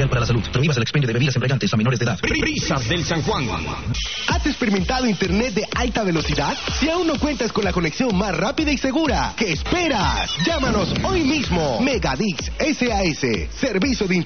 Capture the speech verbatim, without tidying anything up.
perjudicial para la salud. Prohíbas el expendio de bebidas embriagantes a menores de edad. Brisas del San Juan. ¿Has experimentado internet de alta velocidad? Si aún no cuentas con la conexión más rápida y segura, ¿qué esperas? Llámanos hoy mismo. Megadix S A S, servicio de internet